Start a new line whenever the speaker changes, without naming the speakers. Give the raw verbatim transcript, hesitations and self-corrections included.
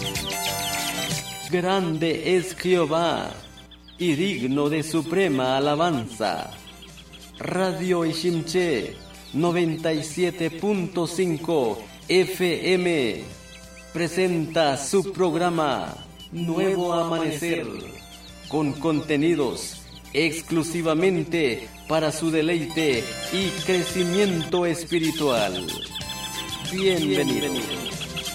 Grande es Jehová, y digno de suprema alabanza. Radio Ishimché noventa y siete punto cinco F M presenta su programa Nuevo Amanecer, con contenidos exclusivamente para su deleite y crecimiento espiritual. Bienvenidos.